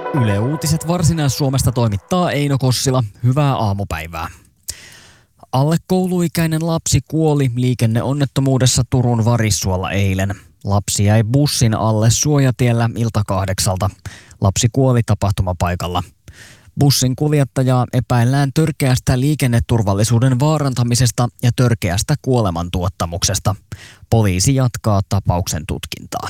Yle Uutiset Varsinais-Suomesta toimittaa Eino Kossila. Hyvää aamupäivää. Alle kouluikäinen lapsi kuoli liikenneonnettomuudessa Turun Varissuolla eilen. Lapsi jäi bussin alle Suojatiellä ilta 8. Lapsi kuoli tapahtumapaikalla. Bussin kuljettajaa epäillään törkeästä liikenneturvallisuuden vaarantamisesta ja törkeästä kuolemantuottamuksesta. Poliisi jatkaa tapauksen tutkintaa.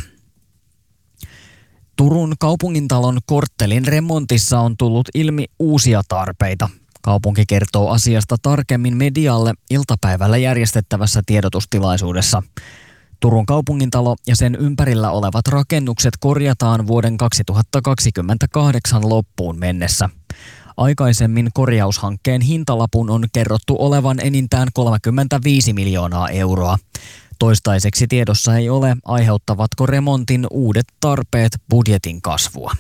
Turun kaupungintalon korttelin remontissa on tullut ilmi uusia tarpeita. Kaupunki kertoo asiasta tarkemmin medialle iltapäivällä järjestettävässä tiedotustilaisuudessa. Turun kaupungintalo ja sen ympärillä olevat rakennukset korjataan vuoden 2028 loppuun mennessä. Aikaisemmin korjaushankkeen hintalapun on kerrottu olevan enintään 35 miljoonaa euroa. Toistaiseksi tiedossa ei ole, aiheuttavatko remontin uudet tarpeet budjetin kasvua.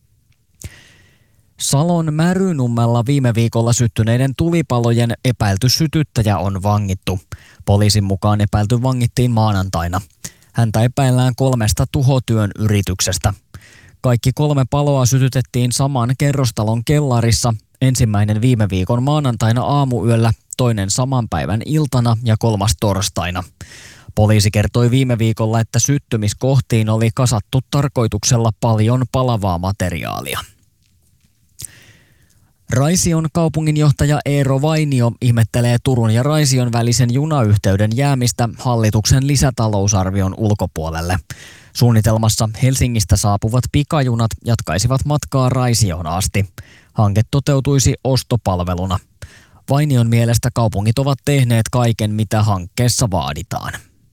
Salon Märynummella viime viikolla syttyneiden tulipalojen epäilty sytyttäjä on vangittu. Poliisin mukaan epäilty vangittiin maanantaina. Häntä epäillään 3 tuhotyön yrityksestä. Kaikki 3 paloa sytytettiin saman kerrostalon kellarissa. Ensimmäinen viime viikon maanantaina aamuyöllä, toinen saman päivän iltana ja 3 torstaina. Poliisi kertoi viime viikolla, että syttymiskohtiin oli kasattu tarkoituksella paljon palavaa materiaalia. Raision kaupunginjohtaja Eero Vainio ihmettelee Turun ja Raision välisen junayhteyden jäämistä hallituksen lisätalousarvion ulkopuolelle. Suunnitelmassa Helsingistä saapuvat pikajunat jatkaisivat matkaa Raisioon asti. Hanke toteutuisi ostopalveluna. Vainion mielestä kaupungit ovat tehneet kaiken, mitä hankkeessa vaaditaan.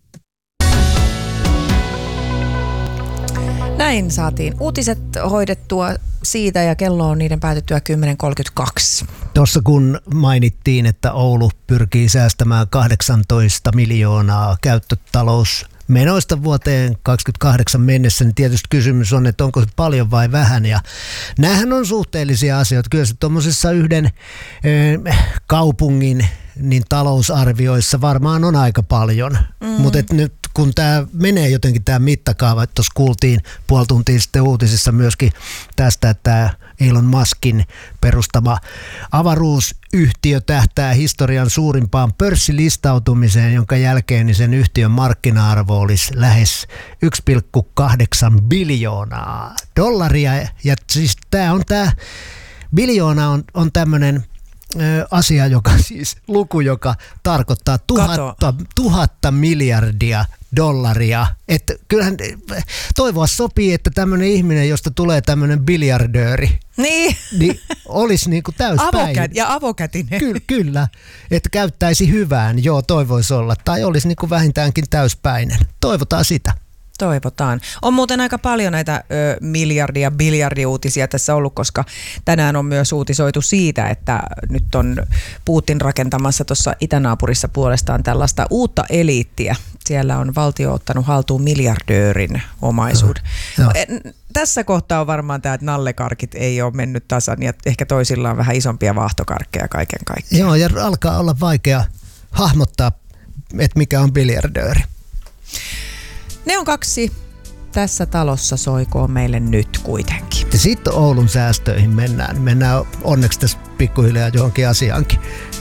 Näin saatiin uutiset hoidettua siitä ja kello on niiden päätyttyä 10.32. Tuossa kun mainittiin, että Oulu pyrkii säästämään 18 miljoonaa käyttötalousmenoista vuoteen 2028 mennessä, niin tietysti kysymys on, että onko se paljon vai vähän. Ja näähän on suhteellisia asioita. Kyllä se tuommoisessa yhden kaupungin niin talousarvioissa varmaan on aika paljon, mutta nyt kun tämä menee jotenkin tämä mittakaava, että tuossa kuultiin puoli tuntia sitten uutisissa myöskin tästä, että tämä Elon Muskin perustama avaruusyhtiö tähtää historian suurimpaan pörssilistautumiseen, jonka jälkeen niin sen yhtiön markkina-arvo olisi lähes 1,8 biljoonaa dollaria. Ja siis tämä biljoona on tämmöinen asia, luku, joka tarkoittaa 1000 miljardia dollaria. Että kyllähän toivoa sopii, että tämmöinen ihminen, josta tulee tämmöinen biljardööri, niin olisi niin kuin täyspäin. Ja avokätinen. Kyllä, että käyttäisi hyvään, toivoisi olla. Tai olisi niin kuin vähintäänkin täyspäinen. Toivotaan sitä. Toivotaan. On muuten aika paljon näitä biljardiuutisia tässä ollut, koska tänään on myös uutisoitu siitä, että nyt on Putin rakentamassa tuossa itänaapurissa puolestaan tällaista uutta eliittiä. Siellä on valtio ottanut haltuun miljardöörin omaisuuden. Tässä kohtaa on varmaan tämä, että nallekarkit ei ole mennyt tasan ja ehkä toisilla on vähän isompia vaahtokarkkeja kaiken kaikkiaan. Joo, ja alkaa olla vaikea hahmottaa, että mikä on biljardööri. Ne on 2 tässä talossa, soikoon meille nyt kuitenkin. Ja sitten Oulun säästöihin mennään. Mennään onneksi tässä pikkuhiljaa johonkin asiaankin.